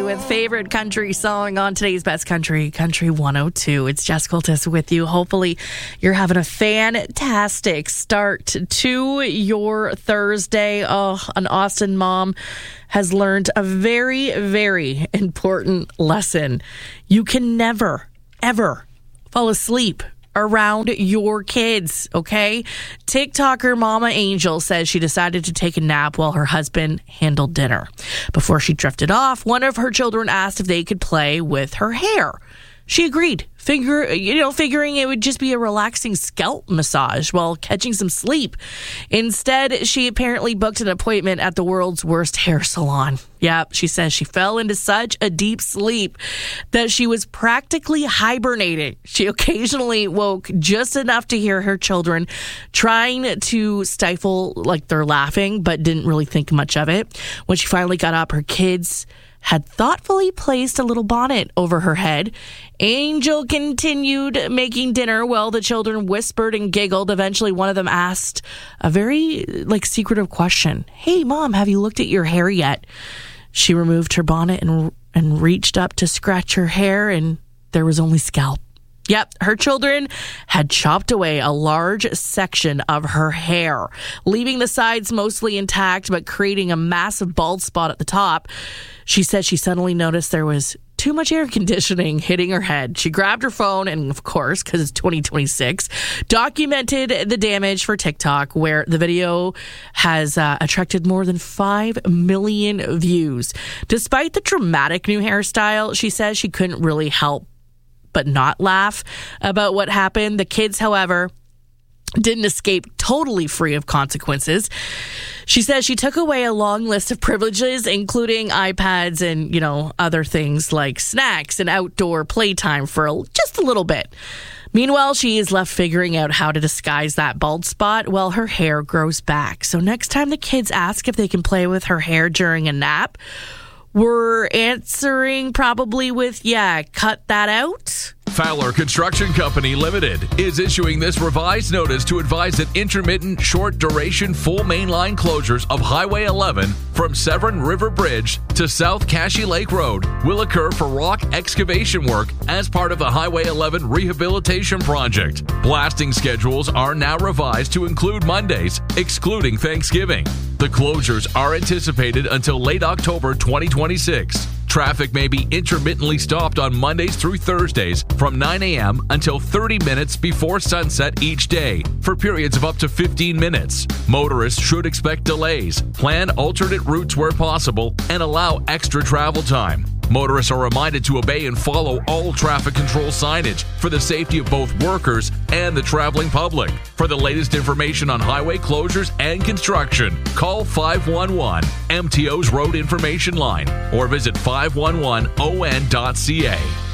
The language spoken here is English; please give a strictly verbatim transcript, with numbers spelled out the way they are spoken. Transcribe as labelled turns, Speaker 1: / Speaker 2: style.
Speaker 1: with favorite country song on today's Best Country, Country one oh two. It's Jess Coltis with you. Hopefully you're having a fantastic start to your Thursday. Oh, an Austin mom has learned a very, very important lesson. You can never, ever fall asleep around your kids, okay? TikToker Mama Angel says she decided to take a nap while her husband handled dinner. Before she drifted off, one of her children asked if they could play with her hair. She agreed, figure, you know, figuring it would just be a relaxing scalp massage while catching some sleep. Instead, she apparently booked an appointment at the world's worst hair salon. Yep, she says she fell into such a deep sleep that she was practically hibernating. She occasionally woke just enough to hear her children trying to stifle, like they're laughing, but didn't really think much of it. When she finally got up, her kids had thoughtfully placed a little bonnet over her head. Angel continued making dinner while the children whispered and giggled. Eventually, one of them asked a very, like, secretive question. "Hey, Mom, have you looked at your hair yet?" She removed her bonnet and and reached up to scratch her hair, and there was only scalp. Yep, her children had chopped away a large section of her hair, leaving the sides mostly intact, but creating a massive bald spot at the top. She said she suddenly noticed there was too much air conditioning hitting her head. She grabbed her phone and, of course, because it's twenty twenty-six, documented the damage for TikTok, where the video has uh, attracted more than five million views. Despite the dramatic new hairstyle, she says she couldn't really help but not laugh about what happened. The kids, however, didn't escape totally free of consequences. She says she took away a long list of privileges, including iPads and, you know, other things like snacks and outdoor playtime for a, just a little bit. Meanwhile, she is left figuring out how to disguise that bald spot while her hair grows back. So next time the kids ask if they can play with her hair during a nap, we're answering probably with, yeah, cut that out.
Speaker 2: Fowler Construction Company Limited is issuing this revised notice to advise that intermittent, short-duration, full mainline closures of Highway eleven from Severn River Bridge to South Cashy Lake Road will occur for rock excavation work as part of the Highway eleven rehabilitation project. Blasting schedules are now revised to include Mondays, excluding Thanksgiving. The closures are anticipated until late October twenty twenty-six. Traffic may be intermittently stopped on Mondays through Thursdays from nine a.m. until thirty minutes before sunset each day for periods of up to fifteen minutes. Motorists should expect delays, plan alternate routes where possible, and allow extra travel time. Motorists are reminded to obey and follow all traffic control signage for the safety of both workers and the traveling public. For the latest information on highway closures and construction, call five one one M T O's Road Information Line or visit five one one O N dot C A.